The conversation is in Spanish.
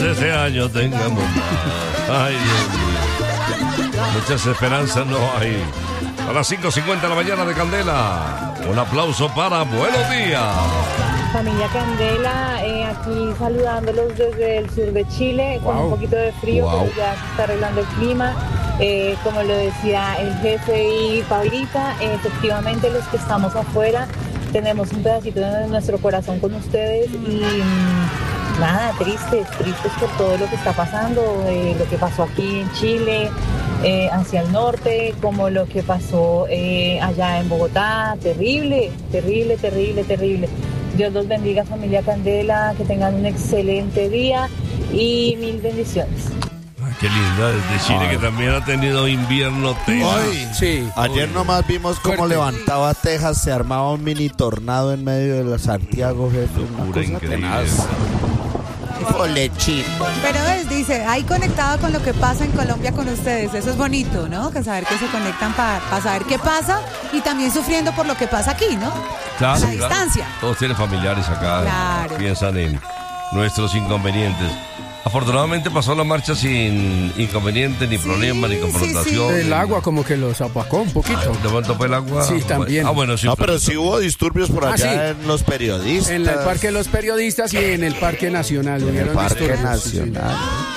este año tengamos más. Ay, Dios mío. Muchas esperanzas no hay. A las 5:50 de la mañana de Candela. Un aplauso para Buenos Días. Familia Candela, aquí saludándolos desde el sur de Chile, con un poquito de frío, pero ya se está arreglando el clima. Como lo decía el jefe y Paulita, efectivamente los que estamos afuera tenemos un pedacito de nuestro corazón con ustedes y nada, tristes por todo lo que está pasando, lo que pasó aquí en Chile, hacia el norte, como lo que pasó allá en Bogotá. Terrible. Dios los bendiga, familia Candela, que tengan un excelente día y mil bendiciones. Qué linda, desde Chile, que también ha tenido invierno tenaz. Sí. Ayer nomás vimos cómo levantaba Texas, se armaba un mini tornado en medio de la Santiago, jefe. Una cosa tenaz. Pero él dice, ahí conectado con lo que pasa en Colombia con ustedes, eso es bonito, ¿no? Que saber que se conectan para saber qué pasa y también sufriendo por lo que pasa aquí, ¿no? Claro, a la distancia. Todos tienen familiares acá, claro. Piensan en nuestros inconvenientes. Afortunadamente pasó la marcha sin inconveniente, ni problema, ni confrontación. Sí. El agua como que los apacó un poquito. ¿De momento fue el agua? Sí, también. Bueno, sí. No, pero sí hubo disturbios por allá en los periodistas. En el Parque de los Periodistas y en el Parque Nacional. En el Parque Nacional.